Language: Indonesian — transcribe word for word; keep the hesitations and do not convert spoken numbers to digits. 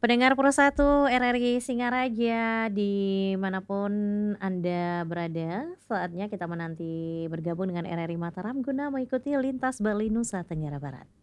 Pendengar Pro1 R R I Singaraja, dimanapun Anda berada, saatnya kita menanti bergabung dengan R R I Mataram guna mengikuti lintas Bali Nusa Tenggara Barat.